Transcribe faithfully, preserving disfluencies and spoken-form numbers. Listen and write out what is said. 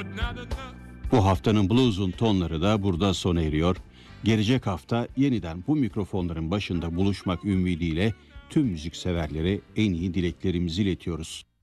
Bu haftanın blues'un tonları da burada sona eriyor. Gelecek hafta yeniden bu mikrofonların başında buluşmak ümidiyle tüm müzikseverlere en iyi dileklerimizi iletiyoruz.